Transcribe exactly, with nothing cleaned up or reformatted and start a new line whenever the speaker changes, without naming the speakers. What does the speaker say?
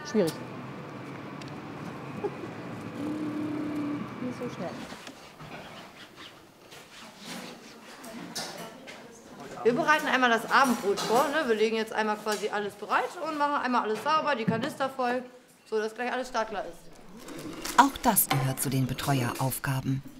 Schwierig. Nicht so schnell.
Wir bereiten einmal das Abendbrot vor. Ne? Wir legen jetzt einmal quasi alles bereit und machen einmal alles sauber, die Kanister voll, so dass gleich alles startklar ist.
Auch das gehört zu den Betreueraufgaben.